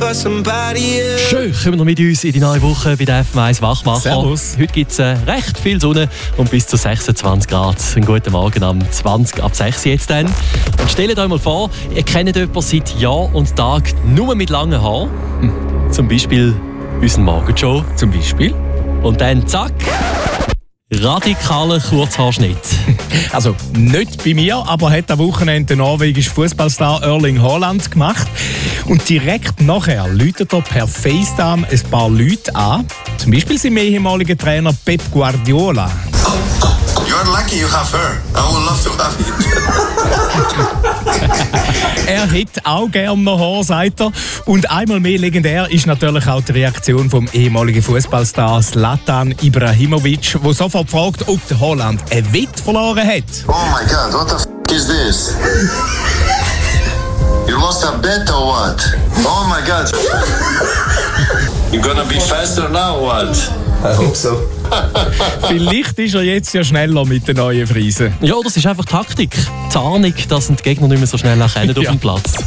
Schön, kommen wir mit uns in die neue Woche bei der FM1 Wachmacher. Servus. Heute gibt es recht viel Sonne und bis zu 26 Grad. Einen guten Morgen am 20 ab 6 jetzt dann. Und stellt euch mal vor, ihr kennt jemanden seit Jahr und Tag nur mit langen Haaren. Zum Beispiel unseren Morgenshow. Zum Beispiel? Und dann zack, radikaler Kurzhaarschnitt. Also nicht bei mir, aber hat am Wochenende der norwegische Fußballstar Erling Haaland gemacht. Und direkt nachher läutet er per FaceTime ein paar Leute an. Zum Beispiel sein ehemaliger Trainer Pep Guardiola. You're lucky you have her. I would love to have it. Er hätte auch gerne noch Haar, sagt er. Und einmal mehr legendär ist natürlich auch die Reaktion vom ehemaligen Fußballstar Zlatan Ibrahimovic, der sofort fragt, ob der Haaland ein Wett verloren hat. Oh my God, what the f*** is this? You lost a bet or what? Oh my God. You're gonna be faster now, what? I hope so. Vielleicht ist er jetzt ja schneller mit den neuen Friesen. Ja, das ist einfach Taktik. Die Ahnung, dass die Gegner nicht mehr so schnell erkennen auf dem Platz.